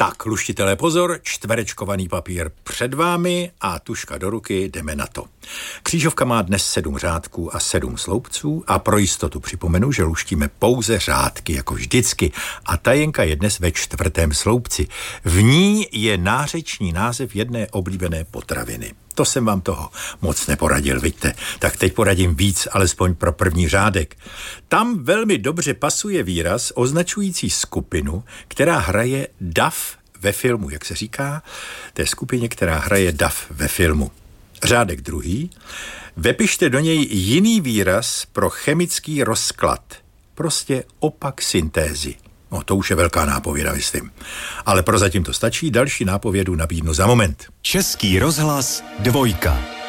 Tak, luštitelé, pozor, čtverečkovaný papír před vámi a tužka do ruky, jdeme na to. Křížovka má dnes 7 řádků a 7 sloupců a pro jistotu připomenu, že luštíme pouze řádky, jako vždycky. A tajenka je dnes ve 4. sloupci. V ní je nářeční název jedné oblíbené potraviny. To jsem vám toho moc neporadil, vidíte. Tak teď poradím víc, alespoň pro první řádek. Tam velmi dobře pasuje výraz označující skupinu, která hraje dav ve filmu, jak se říká, té skupině, která hraje dav ve filmu. Řádek druhý. Vepište do něj jiný výraz pro chemický rozklad. Prostě opak syntézy. No, to už je velká nápověda, myslím. Ale prozatím to stačí, další nápovědu nabídnu za moment. Český rozhlas 2.